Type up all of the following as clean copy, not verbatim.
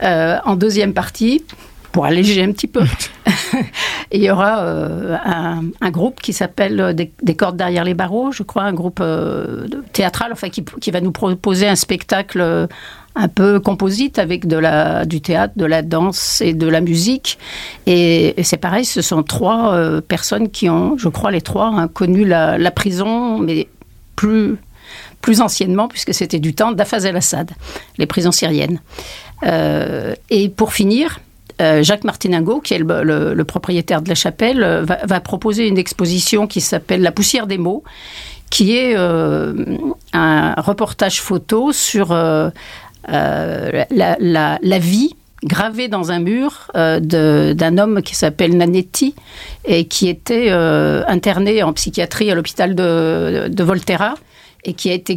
En deuxième partie, pour alléger un petit peu, il y aura un groupe qui s'appelle des cordes derrière les barreaux, je crois, un groupe théâtral, enfin qui va nous proposer un spectacle un peu composite avec du théâtre, de la danse et de la musique. Et c'est pareil, ce sont 3 personnes qui ont, je crois, les 3 connu la prison, mais plus anciennement, puisque c'était du temps d'Hafez el-Assad, les prisons syriennes. Et pour finir, Jacques Martinengo, qui est le propriétaire de la chapelle, va proposer une exposition qui s'appelle La poussière des mots, qui est un reportage photo sur la vie gravée dans un mur d'un homme qui s'appelle Nanetti et qui était interné en psychiatrie à l'hôpital de Volterra et qui a été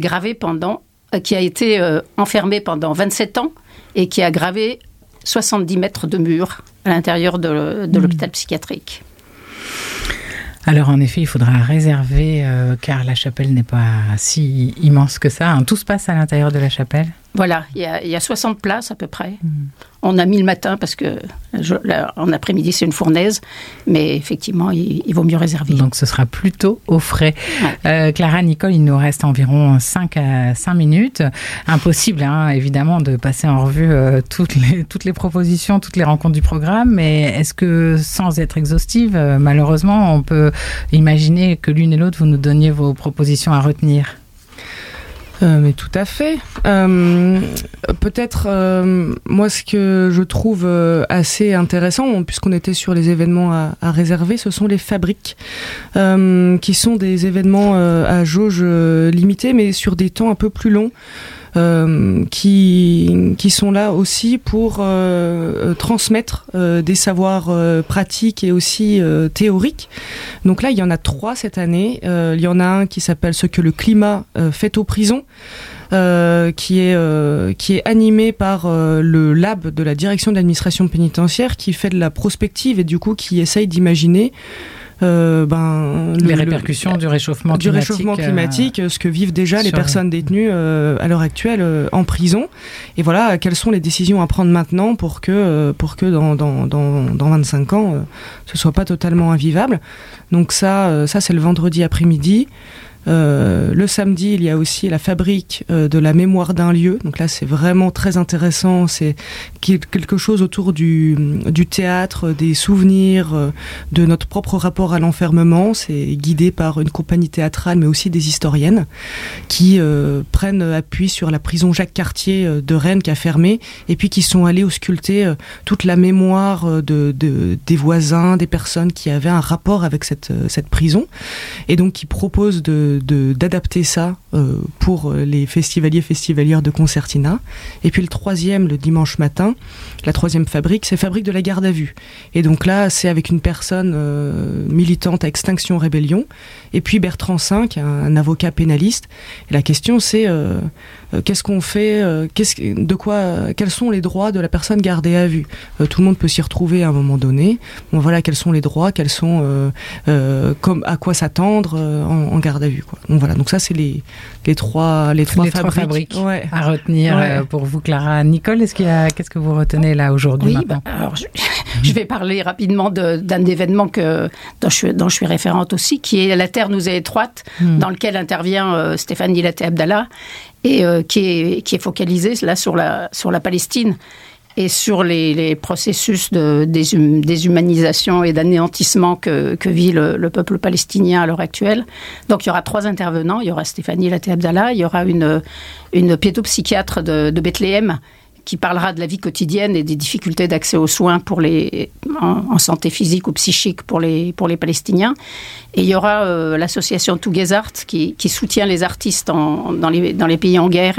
enfermé pendant 27 ans et qui a gravé 70 mètres de mur à l'intérieur de l'hôpital psychiatrique. Alors en effet, il faudra réserver car la chapelle n'est pas si immense que ça. Tout se passe à l'intérieur de la chapelle ? Voilà, il y a 60 places à peu près. On a mis le matin parce que en après-midi c'est une fournaise, mais effectivement il vaut mieux réserver. Donc ce sera plutôt au frais. Ouais. Clara, Nicole, il nous reste environ 5 minutes. Impossible évidemment de passer en revue toutes les propositions, toutes les rencontres du programme, mais est-ce que sans être exhaustive, malheureusement on peut imaginer que l'une et l'autre vous nous donniez vos propositions à retenir ? Mais tout à fait. Peut-être, moi, ce que je trouve assez intéressant, puisqu'on était sur les événements à réserver, ce sont les fabriques, qui sont des événements à jauge limitée, mais sur des temps un peu plus longs. Qui sont là aussi pour transmettre des savoirs pratiques et aussi théoriques. Donc là, il y en a 3 cette année. Il y en a un qui s'appelle « Ce que le climat fait aux prisons », qui est animé par le lab de la direction de l'administration pénitentiaire, qui fait de la prospective et du coup qui essaye d'imaginer les répercussions du réchauffement climatique, ce que vivent déjà les personnes détenues à l'heure actuelle en prison. Et voilà, quelles sont les décisions à prendre maintenant pour que dans 25 ans, ce soit pas totalement invivable. Donc ça c'est le vendredi après-midi. Le samedi, il y a aussi la fabrique de la mémoire d'un lieu. Donc là, c'est vraiment très intéressant. C'est quelque chose autour du théâtre, des souvenirs, de notre propre rapport à l'enfermement. C'est guidé par une compagnie théâtrale, mais aussi des historiennes qui prennent appui sur la prison Jacques-Cartier de Rennes qui a fermé, et puis qui sont allés ausculter toute la mémoire des voisins, des personnes qui avaient un rapport avec cette prison, et donc qui proposent d'adapter ça pour les festivalières de Concertina. Et puis le dimanche matin, la 3e fabrique, c'est fabrique de la garde à vue. Et donc là, c'est avec une personne militante à Extinction Rébellion, et puis Bertrand V, un avocat pénaliste. Et la question, c'est qu'est-ce qu'on fait, quels sont les droits de la personne gardée à vue. Tout le monde peut s'y retrouver à un moment donné. Bon, voilà, quels sont les droits, à quoi s'attendre en garde à vue, quoi. Donc voilà, donc ça c'est les trois fabriques à retenir pour vous, Clara. Nicole, qu'est-ce que vous retenez là aujourd'hui? Alors je vais parler rapidement d'un événement dont je suis référente aussi, qui est La Terre nous est étroite, dans lequel intervient Stéphanie Laté-Abdallah, et qui est focalisé là sur la Palestine et sur les processus de déshumanisation et d'anéantissement que vit le peuple palestinien à l'heure actuelle. Donc il y aura 3 intervenants. Il y aura Stéphanie Laté-Abdallah, il y aura une pédopsychiatre de Bethléem qui parlera de la vie quotidienne et des difficultés d'accès aux soins en santé physique ou psychique pour les Palestiniens. Et il y aura l'association Tougezart qui soutient les artistes dans les pays en guerre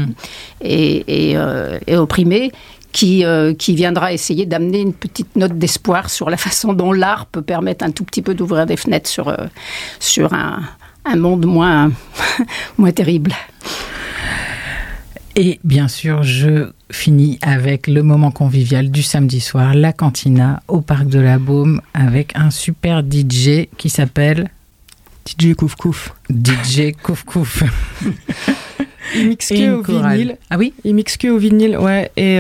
et opprimés, qui viendra essayer d'amener une petite note d'espoir sur la façon dont l'art peut permettre un tout petit peu d'ouvrir des fenêtres sur un monde moins terrible. Et bien sûr, je finis avec le moment convivial du samedi soir, la cantina au Parc de la Baume, avec un super DJ qui s'appelle... DJ Kouf Kouf. DJ Kouf Kouf. Il mixe que au vinyle. Ah oui ? Il mixe que au vinyle, ouais. Et